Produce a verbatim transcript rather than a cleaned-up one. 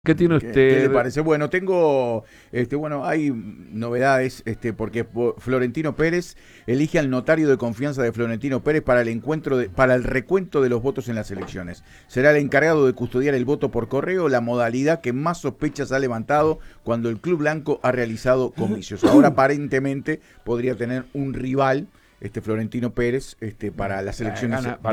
¿Qué tiene ¿Qué, usted? qué le parece? Bueno, tengo, este, bueno, hay novedades, este, porque Florentino Pérez elige al notario de confianza de Florentino Pérez para el encuentro, de, para el recuento de los votos en las elecciones. Será el encargado de custodiar el voto por correo, la modalidad que más sospechas ha levantado cuando el Club Blanco ha realizado comicios. Ahora aparentemente podría tener un rival, este Florentino Pérez, este, para las elecciones.